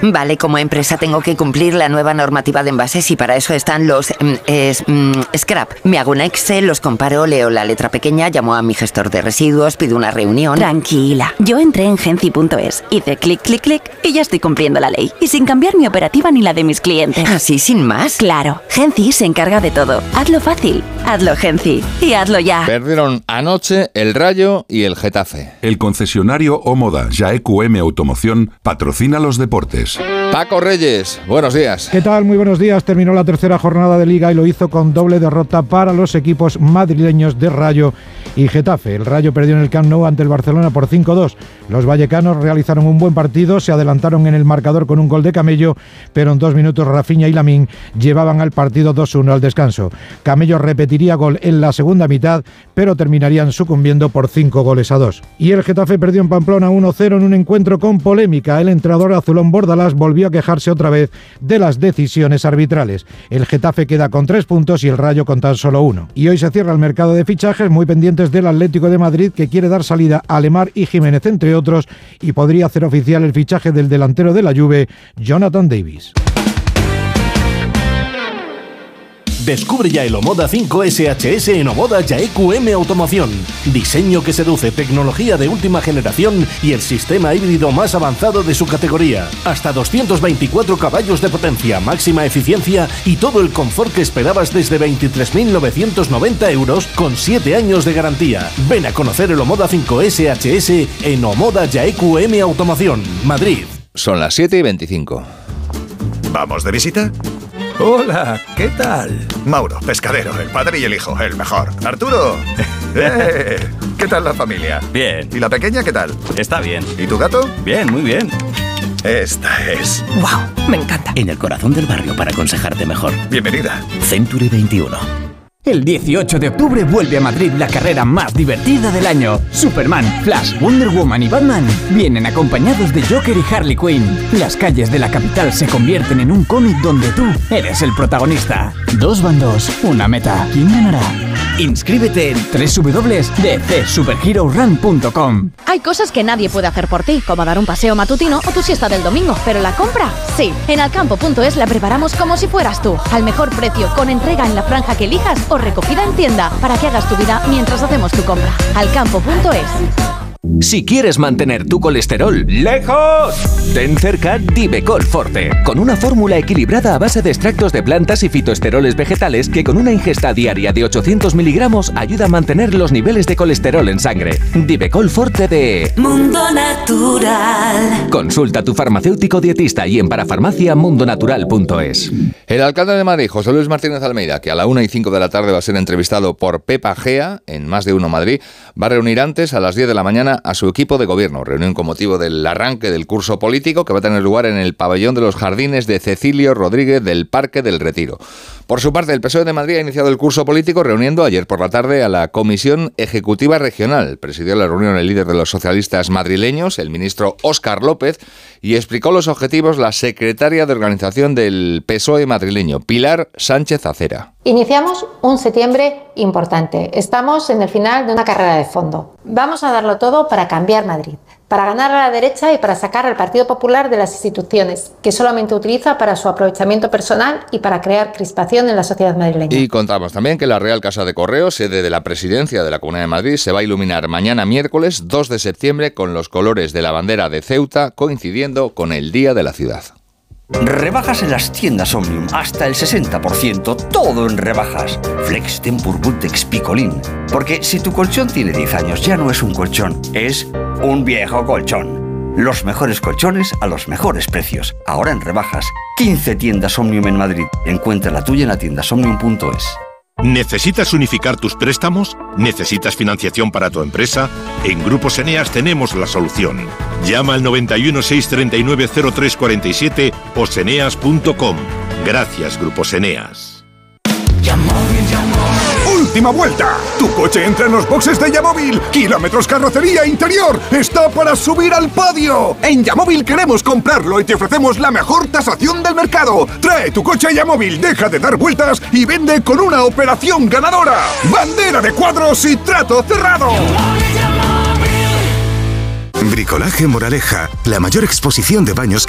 Vale, como empresa tengo que cumplir la nueva normativa de envases y para eso están los scrap. Me hago un Excel, los comparo, leo la letra pequeña, llamo a mi gestor de residuos, pido una reunión. Tranquila, yo entré en Genci.es, hice clic, clic, clic y ya estoy cumpliendo la ley. Y sin cambiar mi operativa ni la de mis clientes. ¿Así sin más? Claro, Genci se encarga de todo. Hazlo fácil, hazlo Genci y hazlo ya. Perdieron anoche el Rayo y el Getafe. El concesionario Omoda Jaeq Automoción patrocina los deportes. Paco Reyes, buenos días. ¿Qué tal? Muy buenos días. Terminó la tercera jornada de Liga y lo hizo con doble derrota para los equipos madrileños de Rayo y Getafe. El Rayo perdió en el Camp Nou ante el Barcelona por 5-2. Los vallecanos realizaron un buen partido, se adelantaron en el marcador con un gol de Camello, pero en 2 minutos Rafinha y Lamine llevaban al partido 2-1 al descanso. Camello repetiría gol en la segunda mitad, pero terminarían sucumbiendo por 5-2. Y el Getafe perdió en Pamplona 1-0 en un encuentro con polémica. El entrenador azulón Bordalás volvió a quejarse otra vez de las decisiones arbitrales. El Getafe queda con 3 puntos y el Rayo con tan solo 1. Y hoy se cierra el mercado de fichajes, muy pendientes del Atlético de Madrid, que quiere dar salida a Lemar y Jiménez, entre otros, y podría hacer oficial el fichaje del delantero de la Juve, Jonathan Davis. Descubre ya el Omoda 5 SHS en Omoda Jaeq Automoción. Diseño que seduce, tecnología de última generación y el sistema híbrido más avanzado de su categoría. Hasta 224 caballos de potencia, máxima eficiencia y todo el confort que esperabas desde 23.990 euros con 7 años de garantía. Ven a conocer el Omoda 5 SHS en Omoda Jaeq Automoción, Madrid. Son las 7:25. ¿Vamos de visita? Hola, ¿qué tal? Mauro, pescadero, el padre y el hijo, el mejor. Arturo, ¿qué tal la familia? Bien. ¿Y la pequeña qué tal? Está bien. ¿Y tu gato? Bien, muy bien. Esta es. ¡Wow! Me encanta. En el corazón del barrio para aconsejarte mejor. Bienvenida. Century 21. El 18 de octubre vuelve a Madrid la carrera más divertida del año. Superman, Flash, Wonder Woman y Batman vienen acompañados de Joker y Harley Quinn. Las calles de la capital se convierten en un cómic donde tú eres el protagonista. 2 bandos, una meta. ¿Quién ganará? Inscríbete en www.dcsuperherorun.com. Hay cosas que nadie puede hacer por ti, como dar un paseo matutino o tu siesta del domingo, pero la compra, sí. En alcampo.es la preparamos como si fueras tú, al mejor precio, con entrega en la franja que elijas o recogida en tienda, para que hagas tu vida mientras hacemos tu compra. Alcampo.es. Si quieres mantener tu colesterol lejos, ten cerca Divecol Forte, con una fórmula equilibrada a base de extractos de plantas y fitoesteroles vegetales que con una ingesta diaria de 800 miligramos ayuda a mantener los niveles de colesterol en sangre. Divecol Forte de Mundo Natural. Consulta a tu farmacéutico dietista y en parafarmaciamundonatural.es. El alcalde de Madrid, José Luis Martínez Almeida, que a la 1:05 de la tarde va a ser entrevistado por Pepa Gea en Más de Uno Madrid, va a reunir antes a las 10 de la mañana a su equipo de gobierno. Reunión con motivo del arranque del curso político que va a tener lugar en el pabellón de los jardines de Cecilio Rodríguez del Parque del Retiro. Por su parte, el PSOE de Madrid ha iniciado el curso político reuniendo ayer por la tarde a la Comisión Ejecutiva Regional. Presidió la reunión el líder de los socialistas madrileños, el ministro Óscar López, y explicó los objetivos la secretaria de organización del PSOE madrileño, Pilar Sánchez Acera. Iniciamos un septiembre importante. Estamos en el final de una carrera de fondo. Vamos a darlo todo para cambiar Madrid, para ganar a la derecha y para sacar al Partido Popular de las instituciones, que solamente utiliza para su aprovechamiento personal y para crear crispación en la sociedad madrileña. Y contamos también que la Real Casa de Correos, sede de la Presidencia de la Comunidad de Madrid, se va a iluminar mañana miércoles 2 de septiembre con los colores de la bandera de Ceuta, coincidiendo con el Día de la Ciudad. Rebajas en las tiendas Omnium, hasta el 60%, todo en rebajas. Flex, Tempur, Bultex, Picolín. Porque si tu colchón tiene 10 años, ya no es un colchón, es un viejo colchón. Los mejores colchones a los mejores precios. Ahora en rebajas. 15 tiendas Omnium en Madrid. Encuentra la tuya en la tiendasomnium.es. ¿Necesitas unificar tus préstamos? ¿Necesitas financiación para tu empresa? En Grupos Eneas tenemos la solución. Llama al 91 639 0347 o seneas.com. Gracias, Grupos Eneas. ¡Última vuelta! Tu coche entra en los boxes de Yamóvil. Kilómetros carrocería interior. ¡Está para subir al podio! En Yamóvil queremos comprarlo y te ofrecemos la mejor tasación del mercado. Trae tu coche a Yamóvil, deja de dar vueltas y vende con una operación ganadora. ¡Bandera de cuadros y trato cerrado! Bricolaje Moraleja, la mayor exposición de baños